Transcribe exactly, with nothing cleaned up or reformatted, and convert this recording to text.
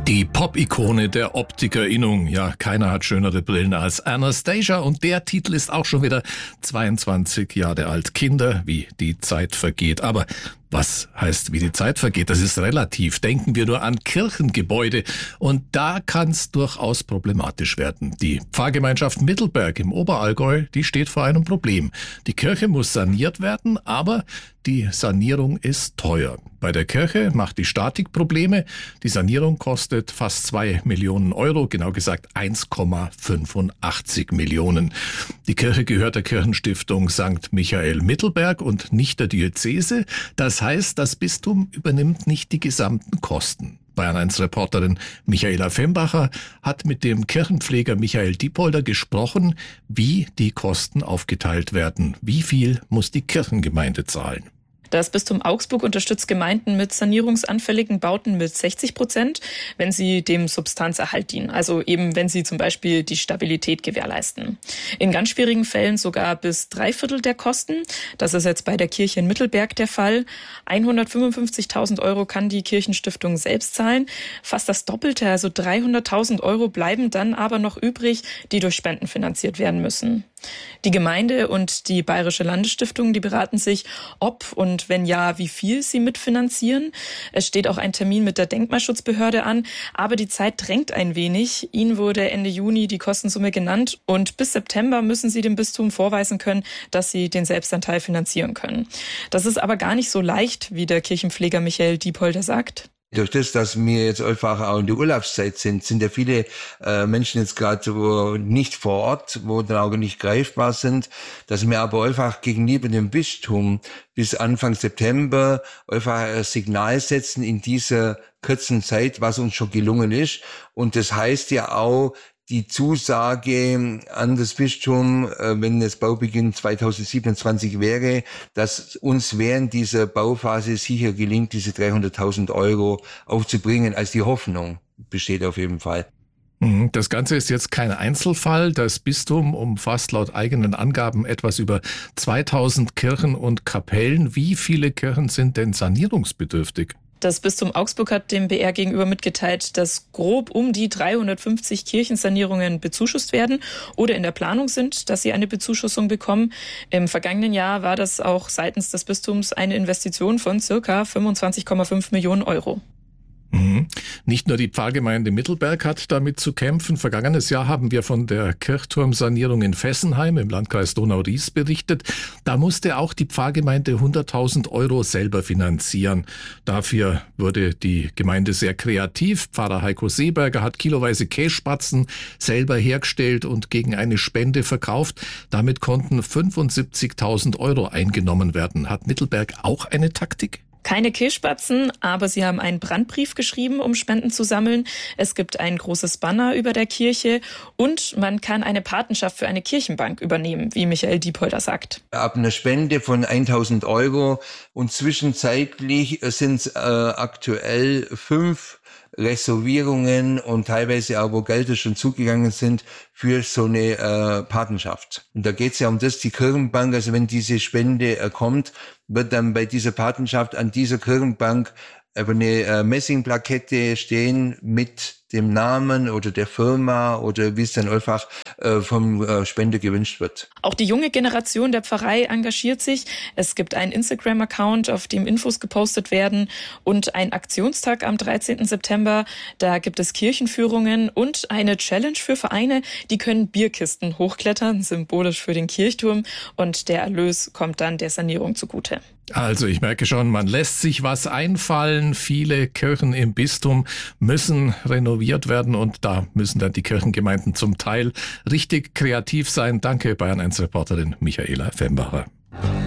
Die Pop-Ikone der Optikerinnung. Ja, keiner hat schönere Brillen als Anastasia. Und der Titel ist auch schon wieder zweiundzwanzig Jahre alt. Kinder, wie die Zeit vergeht. Aber was heißt, wie die Zeit vergeht? Das ist relativ. Denken wir nur an Kirchengebäude. Und da kann es durchaus problematisch werden. Die Pfarrgemeinschaft Mittelberg im Oberallgäu, die steht vor einem Problem. Die Kirche muss saniert werden, aber die Sanierung ist teuer. Bei der Kirche macht die Statik Probleme. Die Sanierung kostet fast zwei Millionen Euro, genau gesagt eins Komma fünfundachtzig Millionen. Die Kirche gehört der Kirchenstiftung Sankt Michael Mittelberg und nicht der Diözese. Das heißt, das Bistum übernimmt nicht die gesamten Kosten. Bayern eins Reporterin Michaela Fembacher hat mit dem Kirchenpfleger Michael Diepolder gesprochen, wie die Kosten aufgeteilt werden. Wie viel muss die Kirchengemeinde zahlen? Das Bistum Augsburg unterstützt Gemeinden mit sanierungsanfälligen Bauten mit sechzig Prozent, wenn sie dem Substanzerhalt dienen. Also eben, wenn sie zum Beispiel die Stabilität gewährleisten. In ganz schwierigen Fällen sogar bis drei Viertel der Kosten. Das ist jetzt bei der Kirche in Mittelberg der Fall. hundertfünfundfünfzigtausend Euro kann die Kirchenstiftung selbst zahlen. Fast das Doppelte, also dreihunderttausend Euro bleiben dann aber noch übrig, die durch Spenden finanziert werden müssen. Die Gemeinde und die Bayerische Landesstiftung, die beraten sich, ob und wenn ja, wie viel sie mitfinanzieren. Es steht auch ein Termin mit der Denkmalschutzbehörde an, aber die Zeit drängt ein wenig. Ihnen wurde Ende Juni die Kostensumme genannt und bis September müssen sie dem Bistum vorweisen können, dass sie den Selbstanteil finanzieren können. Das ist aber gar nicht so leicht, wie der Kirchenpfleger Michael Diepolder sagt. Durch das, dass wir jetzt einfach auch in der Urlaubszeit sind, sind ja viele äh, Menschen jetzt gerade wo nicht vor Ort, wo dann auch nicht greifbar sind, dass wir aber einfach gegenüber dem Bistum bis Anfang September einfach ein Signal setzen in dieser kurzen Zeit, was uns schon gelungen ist. Und das heißt ja auch, die Zusage an das Bistum, wenn das Baubeginn zweitausendsiebenundzwanzig wäre, dass uns während dieser Bauphase sicher gelingt, diese dreihunderttausend Euro aufzubringen, als die Hoffnung besteht auf jeden Fall. Das Ganze ist jetzt kein Einzelfall. Das Bistum umfasst laut eigenen Angaben etwas über zweitausend Kirchen und Kapellen. Wie viele Kirchen sind denn sanierungsbedürftig? Das Bistum Augsburg hat dem B R gegenüber mitgeteilt, dass grob um die dreihundertfünfzig Kirchensanierungen bezuschusst werden oder in der Planung sind, dass sie eine Bezuschussung bekommen. Im vergangenen Jahr war das auch seitens des Bistums eine Investition von circa fünfundzwanzig Komma fünf Millionen Euro. Mhm. Nicht nur die Pfarrgemeinde Mittelberg hat damit zu kämpfen. Vergangenes Jahr haben wir von der Kirchturmsanierung in Fessenheim im Landkreis Donau-Ries berichtet. Da musste auch die Pfarrgemeinde hunderttausend Euro selber finanzieren. Dafür wurde die Gemeinde sehr kreativ. Pfarrer Heiko Seeberger hat kiloweise Kässpatzen selber hergestellt und gegen eine Spende verkauft. Damit konnten fünfundsiebzigtausend Euro eingenommen werden. Hat Mittelberg auch eine Taktik? Keine Kässpatzen, aber sie haben einen Brandbrief geschrieben, um Spenden zu sammeln. Es gibt ein großes Banner über der Kirche und man kann eine Patenschaft für eine Kirchenbank übernehmen, wie Michael Diepolder sagt. Ab einer Spende von tausend Euro und zwischenzeitlich sind es äh, aktuell fünf Reservierungen und teilweise auch, wo Gelder schon zugegangen sind, für so eine äh, Patenschaft. Und da geht es ja um das, die Kirchenbank, also wenn diese Spende äh, kommt, wird dann bei dieser Patenschaft an dieser Kirchenbank aber eine äh, Messingplakette stehen mit dem Namen oder der Firma oder wie es dann einfach äh, vom äh, Spender gewünscht wird. Auch die junge Generation der Pfarrei engagiert sich. Es gibt einen Instagram-Account, auf dem Infos gepostet werden und einen Aktionstag am dreizehnten September. Da gibt es Kirchenführungen und eine Challenge für Vereine. Die können Bierkisten hochklettern, symbolisch für den Kirchturm, und der Erlös kommt dann der Sanierung zugute. Also ich merke schon, man lässt sich was einfallen. Viele Kirchen im Bistum müssen renoviert werden und da müssen dann die Kirchengemeinden zum Teil richtig kreativ sein. Danke, Bayern eins Reporterin Michaela Fembacher.